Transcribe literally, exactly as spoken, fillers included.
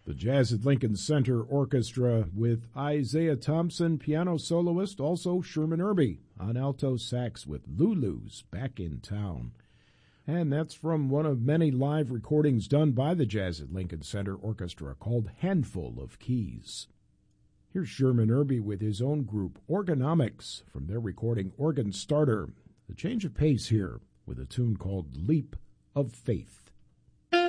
The Jazz at Lincoln Center Orchestra with Isaiah Thompson, piano soloist, also Sherman Irby on alto sax with Lulu's Back in Town. And that's from one of many live recordings done by the Jazz at Lincoln Center Orchestra called Handful of Keys. Here's Sherman Irby with his own group, Organomics, from their recording Organ Starter. The change of pace here with a tune called Leap of Faith.